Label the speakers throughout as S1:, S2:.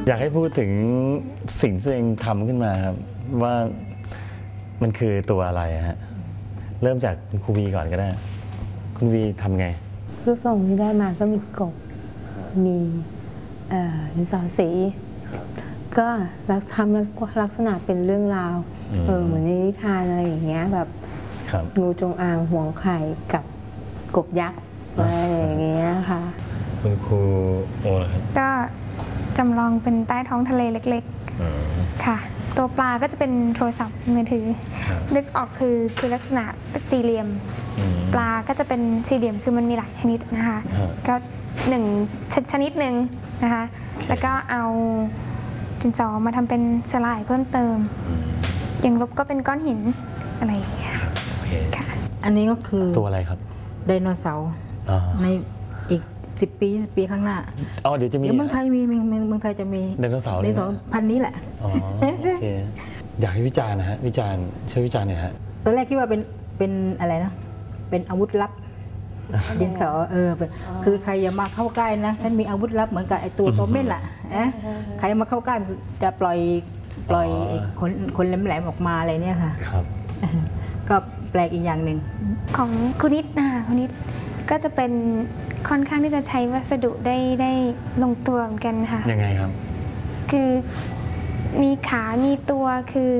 S1: อยากให้พูดถึงสิ่งที่ตัวเองทำขึ้นมาครับว่ามันคือตัวอะไรฮะเริ่มจากคุณครูวีก่อนก็ได้คุณวีทำไง
S2: รูปทรงที่ได้มาก็มีกบมีดินสอสีก็ทำลักษณะเป็นเรื่องราวเหมือนในนิทานอะไรอย่างเงี้ยแบบงูจงอางห่วงไข่กับกบยักษ์อะไรอย่างเงี้ยค่ะ
S1: คุณครูโอ้ครับ
S3: ก็จำลองเป็นใต้ท้องทะเลเล็กๆค่ะตัวปลาก็จะเป็นโทรศัพท์มือถือนึกออกคือลักษณะสี่เหลี่ยมปลาก็จะเป็นสี่เหลี่ยมคือมันมีหลายชนิดนะคะก็หนึ่งชนิดหนึ่งนะคะแล้วก็เอาดินสอมาทำเป็นสลายเพิ่มเติมอย่างลบก็เป็นก้อนหินอะไรอย่างเงี้ยค่ะ
S4: อันนี้ก็คือ
S1: ตัวอะไรครับ
S4: ไดโนเสาร์ในอีก10 ปีข้างหน้า
S1: เดี๋ยวจะมี
S4: เมืองไทยมีเมืองไทยจะมี
S1: ไดโนเสาร์
S4: พันนี้แหละ
S1: โอเคอยากให้วิจารณ์นะฮะวิจารณ์ช่วยวิจารณ์หน่อยฮะ
S4: ตอนแรกคิดว่าเป็นอะไรนะเป็นอาวุธลับดินสอคือใครอย่ามาเข้าใกล้นะฉันมีอาวุธลับเหมือนกับไอตัวเม่นแหละใครมาเข้าใกล้จะปล่อยคนแหลมๆออกมาอะไรเนี่ยค่ะ
S1: ครับ
S4: ก็แปลกอีกอย่างหนึ่ง
S3: ของคุณนิดคุณนิดก็จะเป็นค่อนข้างที่จะใช้วัสดุได้ลงตัวเหมือนกันค่ะ
S1: ยังไงครับ
S3: คือมีขามีตัวคือ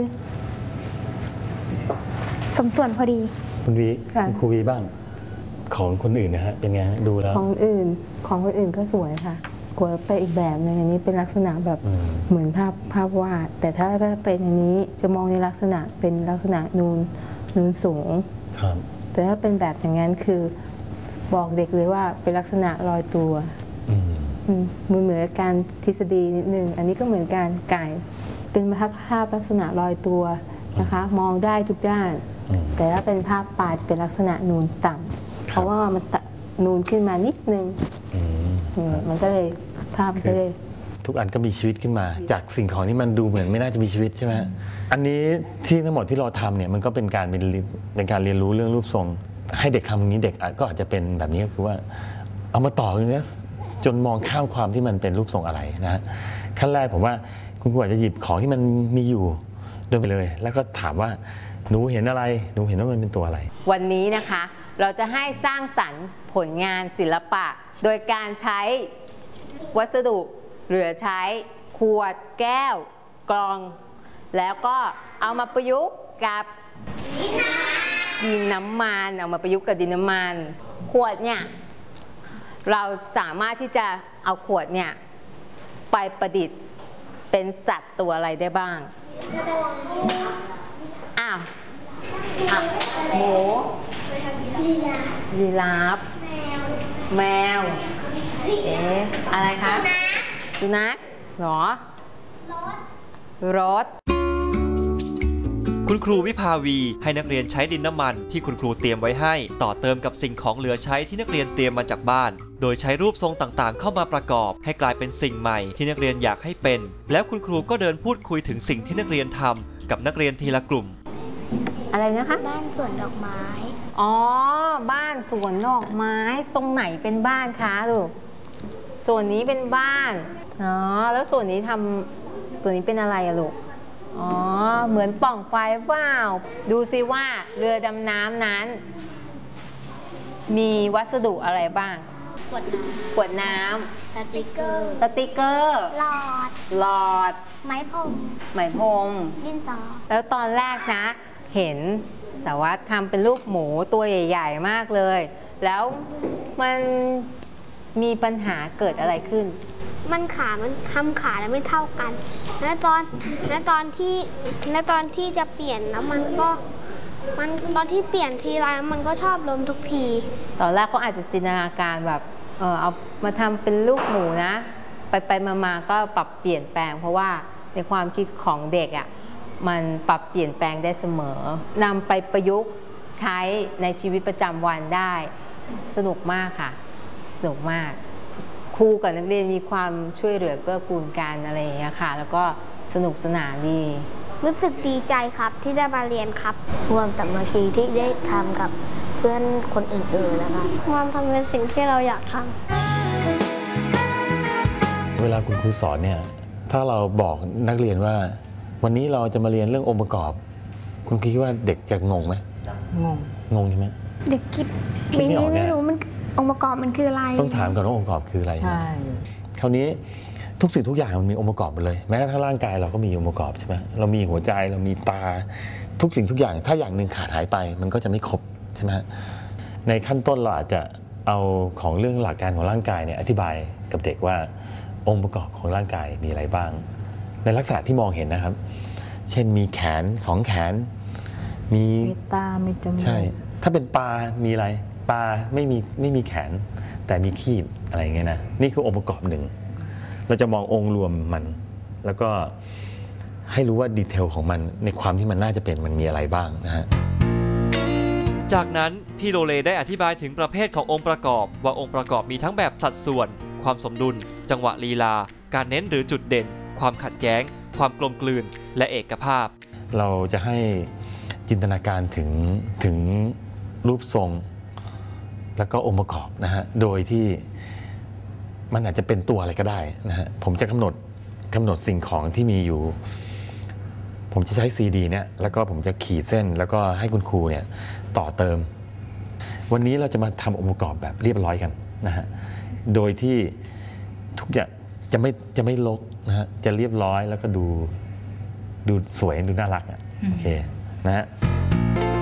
S3: สมส่วนพอดี
S1: คุณวีคุณครูวีบ้างของคนอื่นนะฮะเป็นไงดูแล้ว
S2: ของคนอื่นก็สวยค่ะกลัวไปอีกแบบนึงอันนี้เป็นลักษณะแบบเหมือนภาพวาดแต่ถ้าเป็นอย่างนี้จะมองในลักษณะเป็นลักษณะนูนสูงแต่ถ้าเป็นแบบอย่างนั้นคือบอกเด็กเลยว่าเป็นลักษณะลอยตัวเหมือนการทฤษฎีนิดนึงอันนี้ก็เหมือนการไก่เป็นภาพลักษณะลอยตัวนะคะมองได้ทุกด้านแต่ถ้าเป็นภาพปลาจะเป็นลักษณะนูนต่ำเพราะว่ามันนูนขึ้นมานิดนึงมันก็เลยภาพก็เลย
S1: ทุกอันก็มีชีวิตขึ้นมาจากสิ่งของที่มันดูเหมือนไม่น่าจะมีชีวิตใช่ไหมอันนี้ที่ทั้งหมดที่เราทำเนี่ยมันก็เป็นการเรียนรู้เรื่องรูปทรงให้เด็กทำอย่างนี้เด็กก็อาจจะเป็นแบบนี้ก็คือว่าเอามาต่อกันนี้จนมองข้ามความที่มันเป็นรูปทรงอะไรนะฮะขั้นแรกผมว่าคุณครูอาจจะหยิบของที่มันมีอยู่เดินไปเลยแล้วก็ถามว่าหนูเห็นอะไรหนูเห็นว่ามันเป็นตัวอะไร
S5: วันนี้นะคะเราจะให้สร้างสรรค์ผลงานศิลปะโดยการใช้วัสดุเหลือใช้ขวดแก้วกล่องแล้วก็เอามาประยุกต์กับดินน้ำมันเอามาประยุกต์กับดินน้ำมันขวดเนี่ยเราสามารถที่จะเอาขวดเนี่ยไปประดิษฐ์เป็นสัตว์ตัวอะไรได้บ้างหมูยีราฟแมวอะไรคะสุนัขหรอรถ
S6: คุณครูวิภาวีให้นักเรียนใช้ดินน้ำมันที่คุณครูเตรียมไว้ให้ต่อเติมกับสิ่งของเหลือใช้ที่นักเรียนเตรียมมาจากบ้านโดยใช้รูปทรงต่างๆเข้ามาประกอบให้กลายเป็นสิ่งใหม่ที่นักเรียนอยากให้เป็นแล้วคุณครูก็เดินพูดคุยถึงสิ่งที่นักเรียนทำกับนักเรียนทีละกลุ่ม
S5: อะไรนะคะ
S3: บ้านสวนดอกไม้
S5: บ้านสวนดอกไม้ตรงไหนเป็นบ้านคะลูกส่วนนี้เป็นบ้านแล้วส่วนนี้ตัวนี้เป็นอะไรอะลูกเหมือนปล่องไฟว้าวดูซิว่าเรือดำน้ำนั้นมีวัสดุอะไรบ้างขวดน้ำ
S3: สติกเกอร์
S5: หลอด
S3: ไม้พรมดินสอ
S5: แล้วตอนแรกนะเห็นสวัสดิ์ทำเป็นรูปหมูตัวใหญ่ๆมากเลยแล้วมันมีปัญหาเกิดอะไรขึ้น
S3: มันทำขาแล้วไม่เท่ากันและตอนที่จะเปลี่ยนแล้วตอนที่เปลี่ยนทีไรมันก็ชอบล้มทุกที
S5: ตอนแรกเขาอาจจะจินตนาการแบบเอามาทำเป็นลูกหมูนะไปมาก็ปรับเปลี่ยนแปลงเพราะว่าในความคิดของเด็กอ่ะมันปรับเปลี่ยนแปลงได้เสมอนำไปประยุกต์ใช้ในชีวิตประจำวันได้สนุกมากค่ะสนุกมากครูกับนักเรียนมีความช่วยเหลือเกื้อกูลกันอะไรอย่างเงี้ยค่ะแล้วก็สนุกสนานดี
S3: รู้สึกดีใจครับที่ได้มาเรียนครับความสามัคคีที่ได้ทำกับเพื่อนคนอื่นๆนะคะความทำเป็นสิ่งที่เราอยากทำ
S1: เวลาคุณครูสอนเนี่ยถ้าเราบอกนักเรียนว่า วันนี้เราจะมาเรียนเรื่ององค์ประกอบ คุณคิดว่าเด็กจะงงไหม งงใช่ไหม
S3: เด็กคิด
S1: คิดไม่ออกเนี่ย
S3: ไม่รู้มันองค์ประกอบมันคืออะไร
S1: ต้องถามก่อนว่าองค์ประกอบคืออะไร
S4: ใช่
S1: คราวนี้ทุกสิ่งทุกอย่างมันมีองค์ประกอบหมดเลยแม้กระทั่งร่างกายเราก็มีองค์ประกอบใช่ไหมเรามีหัวใจเรามีตาทุกสิ่งทุกอย่างถ้าอย่างหนึ่งขาดหายไปมันก็จะไม่ครบใช่ไหมในขั้นต้นเราอาจจะเอาของเรื่องหลักการของร่างกายเนี่ยอธิบายกับเด็กว่าองค์ประกอบของร่างกายมีอะไรบ้าง ในลักษณะที่มองเห็นนะครับ เช่นมีแขน2แขนมี
S4: มีตา มีจมูก
S1: ใช่ถ้าเป็นปลามีอะไรปลาไม่มีแขนแต่มีคีบอะไรอย่างเงี้ยนะนี่คือองค์ประกอบหนึ่งเราจะมององค์รวมมัน แล้วก็ให้รู้ว่าดีเทลของมันในความที่มันน่าจะเป็นมันมีอะไรบ้างนะฮะ
S6: จากนั้นพี่โลเลได้อธิบายถึงประเภทขององค์ประกอบว่าองค์ประกอบมีทั้งแบบสัดส่วน ความสมดุล จังหวะลีลา การเน้นหรือจุดเด่น ความขัดแย้ง ความกลมกลืน และเอกภาพ
S1: เราจะให้จินตนาการถึงรูปทรง แล้วก็องค์ประกอบนะฮะโดยที่มันอาจจะเป็นตัวอะไรก็ได้นะฮะผมจะกำหนดสิ่งของที่มีอยู่ ผมจะใช้ซีดีเนี่ยแล้วก็ผมจะขีดเส้นแล้วก็ให้คุณครูเนี่ยต่อเติม วันนี้เราจะมาทำองค์ประกอบแบบเรียบร้อยกันนะฮะโดยที่ทุกอย่างจะไม่รกนะฮะจะเรียบร้อยแล้วก็ดูสวยดูน่ารักโอเคนะฮะ